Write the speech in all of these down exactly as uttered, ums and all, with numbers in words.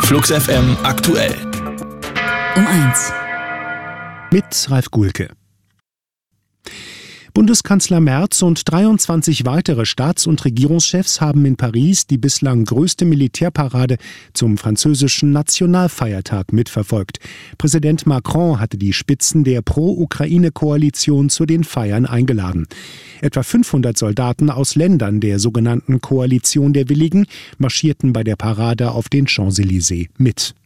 Flux F M aktuell. Um eins. Mit Ralf Gulke. Bundeskanzler Merz und dreiundzwanzig weitere Staats- und Regierungschefs haben in Paris die bislang größte Militärparade zum französischen Nationalfeiertag mitverfolgt. Präsident Macron hatte die Spitzen der Pro-Ukraine-Koalition zu den Feiern eingeladen. Etwa fünfhundert Soldaten aus Ländern der sogenannten Koalition der Willigen marschierten bei der Parade auf den Champs-Élysées mit.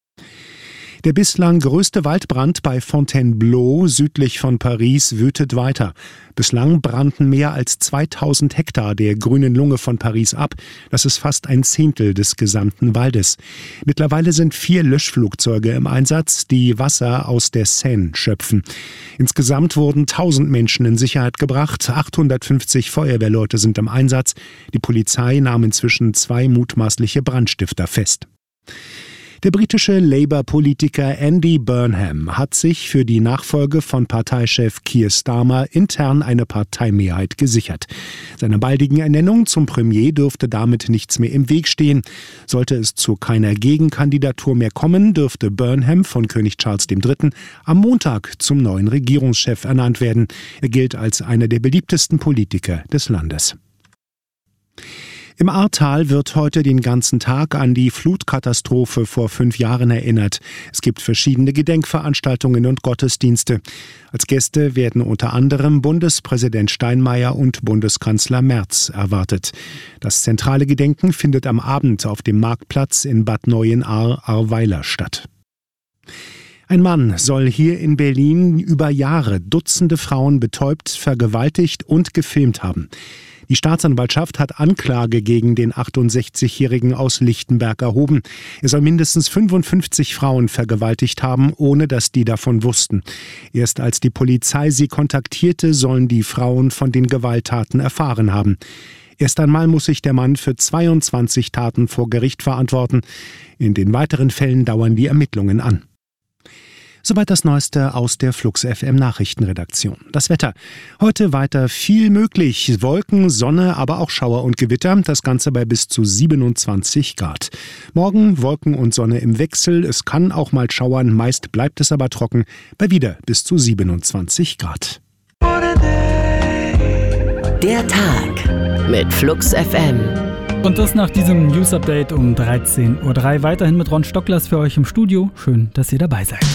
Der bislang größte Waldbrand bei Fontainebleau südlich von Paris wütet weiter. Bislang brannten mehr als zweitausend Hektar der grünen Lunge von Paris ab. Das ist fast ein Zehntel des gesamten Waldes. Mittlerweile sind vier Löschflugzeuge im Einsatz, die Wasser aus der Seine schöpfen. Insgesamt wurden tausend Menschen in Sicherheit gebracht. achthundertfünfzig Feuerwehrleute sind im Einsatz. Die Polizei nahm inzwischen zwei mutmaßliche Brandstifter fest. Der britische Labour-Politiker Andy Burnham hat sich für die Nachfolge von Parteichef Keir Starmer intern eine Parteimehrheit gesichert. Seiner baldigen Ernennung zum Premier dürfte damit nichts mehr im Weg stehen. Sollte es zu keiner Gegenkandidatur mehr kommen, dürfte Burnham von König Charles der Dritte am Montag zum neuen Regierungschef ernannt werden. Er gilt als einer der beliebtesten Politiker des Landes. Im Ahrtal wird heute den ganzen Tag an die Flutkatastrophe vor fünf Jahren erinnert. Es gibt verschiedene Gedenkveranstaltungen und Gottesdienste. Als Gäste werden unter anderem Bundespräsident Steinmeier und Bundeskanzler Merz erwartet. Das zentrale Gedenken findet am Abend auf dem Marktplatz in Bad Neuenahr-Ahrweiler statt. Ein Mann soll hier in Berlin über Jahre Dutzende Frauen betäubt, vergewaltigt und gefilmt haben. Die Staatsanwaltschaft hat Anklage gegen den achtundsechzigjährigen aus Lichtenberg erhoben. Er soll mindestens fünfundfünfzig Frauen vergewaltigt haben, ohne dass die davon wussten. Erst als die Polizei sie kontaktierte, sollen die Frauen von den Gewalttaten erfahren haben. Erst einmal muss sich der Mann für zweiundzwanzig Taten vor Gericht verantworten. In den weiteren Fällen dauern die Ermittlungen an. Soweit das Neueste aus der Flux F M Nachrichtenredaktion. Das Wetter. Heute weiter viel möglich. Wolken, Sonne, aber auch Schauer und Gewitter. Das Ganze bei bis zu siebenundzwanzig Grad. Morgen Wolken und Sonne im Wechsel. Es kann auch mal schauern. Meist bleibt es aber trocken. Bei wieder bis zu siebenundzwanzig Grad. Der Tag mit Flux F M. Und das nach diesem News-Update um dreizehn Uhr drei. Weiterhin mit Ron Stocklers für euch im Studio. Schön, dass ihr dabei seid.